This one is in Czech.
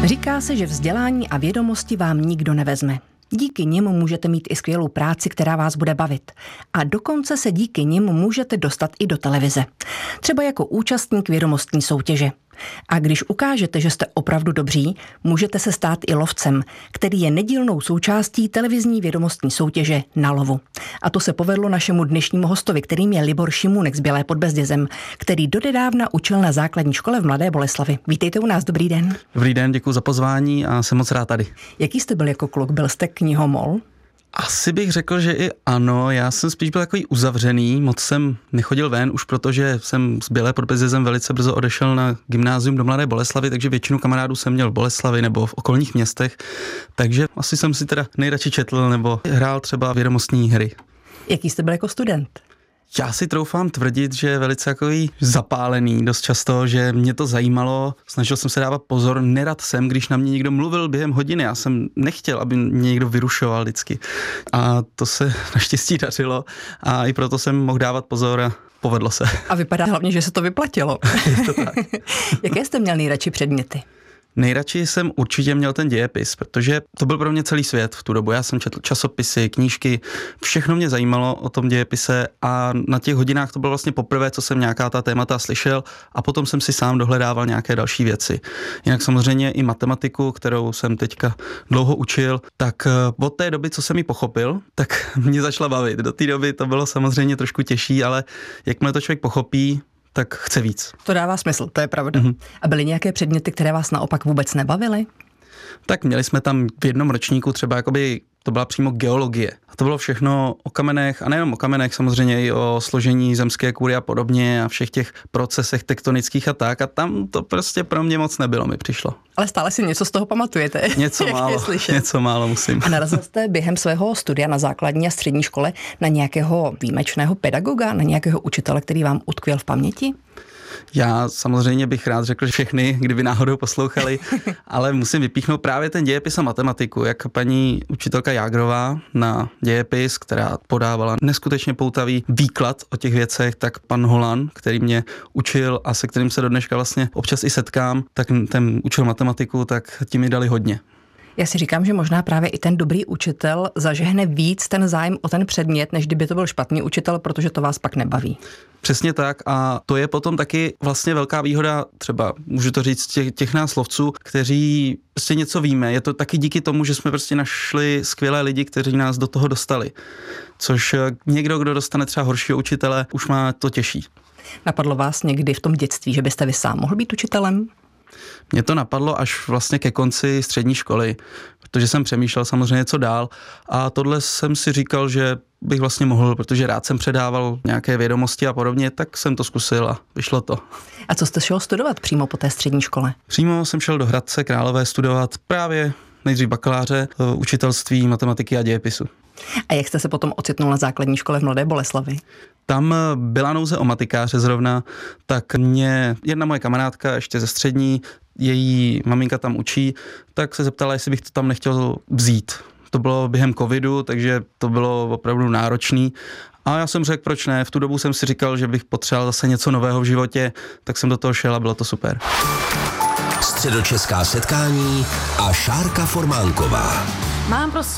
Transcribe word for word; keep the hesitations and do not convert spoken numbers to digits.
Říká se, že vzdělání a vědomosti vám nikdo nevezme. Díky nim můžete mít i skvělou práci, která vás bude bavit. A dokonce se díky nim můžete dostat i do televize. Třeba jako účastník vědomostní soutěže. A když ukážete, že jste opravdu dobří, můžete se stát i lovcem, který je nedílnou součástí televizní vědomostní soutěže Na lovu. A to se povedlo našemu dnešnímu hostovi, kterým je Libor Šimunek z Bělé pod Bezdězem, který dodedávna učil na základní škole v Mladé Boleslavi. Vítejte u nás, dobrý den. Dobrý den, děkuji za pozvání a jsem moc rád tady. Jaký jste byl jako kluk? Byl jste knihomol? Asi bych řekl, že i ano, já jsem spíš byl takový uzavřený, moc jsem nechodil ven, už protože jsem z Bělé pod Bezdězem velice brzo odešel na gymnázium do Mladé Boleslavy, takže většinu kamarádů jsem měl v Boleslavi nebo v okolních městech, takže asi jsem si teda nejradši četl nebo hrál třeba vědomostní hry. Jaký jste byl jako student? Já si troufám tvrdit, že je velice takový zapálený dost často, že mě to zajímalo, snažil jsem se dávat pozor, nerad jsem, když na mě někdo mluvil během hodiny, já jsem nechtěl, aby mě někdo vyrušoval vždycky. A to se naštěstí dařilo a i proto jsem mohl dávat pozor a povedlo se. A vypadá hlavně, že se to vyplatilo. Je to tak. Jaké jste měl nejradši předměty? Nejradši jsem určitě měl ten dějepis, protože to byl pro mě celý svět v tu dobu. Já jsem četl časopisy, knížky, všechno mě zajímalo o tom dějepise a na těch hodinách to bylo vlastně poprvé, co jsem nějaká ta témata slyšel a potom jsem si sám dohledával nějaké další věci. Jinak samozřejmě i matematiku, kterou jsem teďka dlouho učil, tak od té doby, co jsem ji pochopil, tak mě začala bavit. Do té doby to bylo samozřejmě trošku těžší, ale jakmile to člověk pochopí, tak chce víc. To dává smysl, to je pravda. Mm-hmm. A byly nějaké předměty, které vás naopak vůbec nebavily? Tak měli jsme tam v jednom ročníku třeba jakoby, to byla přímo geologie. A to bylo všechno o kamenech, a nejenom o kamenech, samozřejmě i o složení zemské kůry a podobně a všech těch procesech tektonických a tak. A tam to prostě pro mě moc nebylo, mi přišlo. Ale stále si něco z toho pamatujete. Něco málo, něco málo musím. A narazil jste během svého studia na základní a střední škole na nějakého výjimečného pedagoga, na nějakého učitele, který vám utkvěl v paměti? Já samozřejmě bych rád řekl, že všechny, kdyby náhodou poslouchali, ale musím vypíchnout právě ten dějepis a matematiku, jak paní učitelka Jágrová na dějepis, která podávala neskutečně poutavý výklad o těch věcech, tak pan Holan, který mě učil a se kterým se do dneška vlastně občas i setkám, tak ten učil matematiku, tak ti mi dali hodně. Já si říkám, že možná právě i ten dobrý učitel zažehne víc ten zájem o ten předmět, než kdyby to byl špatný učitel, protože to vás pak nebaví. Přesně tak a to je potom taky vlastně velká výhoda, třeba můžu to říct těch, těch nás lovců, kteří prostě něco víme. Je to taky díky tomu, že jsme prostě našli skvělé lidi, kteří nás do toho dostali. Což někdo, kdo dostane třeba horšího učitele, už má to těžší. Napadlo vás někdy v tom dětství, že byste vy sám mohl být učitelem? Mně to napadlo až vlastně ke konci střední školy, protože jsem přemýšlel samozřejmě co dál a tohle jsem si říkal, že bych vlastně mohl, protože rád jsem předával nějaké vědomosti a podobně, tak jsem to zkusil a vyšlo to. A co jste šel studovat přímo po té střední škole? Přímo jsem šel do Hradce Králové studovat právě nejdřív bakaláře, učitelství, matematiky a dějepisu. A jak jste se potom ocitnul na základní škole v Mladé Boleslavi? Tam byla nouze o matikáře zrovna, tak mě jedna moje kamarádka ještě ze střední, její maminka tam učí, tak se zeptala, jestli bych to tam nechtěl vzít. To bylo během covidu, takže to bylo opravdu náročný. A já jsem řekl, proč ne, v tu dobu jsem si říkal, že bych potřeboval zase něco nového v životě, tak jsem do toho šel a bylo to super. Středočeská setkání a Šárka Formánková. Mám prostě